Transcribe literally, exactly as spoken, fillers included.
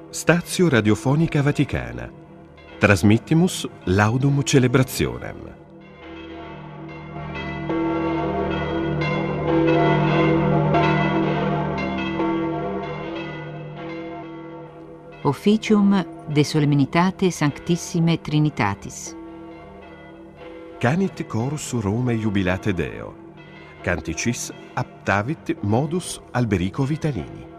Stazio Radiofonica Vaticana. Transmittimus laudum celebrationem. Officium de Solemnitate Sanctissime Trinitatis. Canit chorus Rome jubilate Deo. Canticis aptavit modus Alberico Vitalini.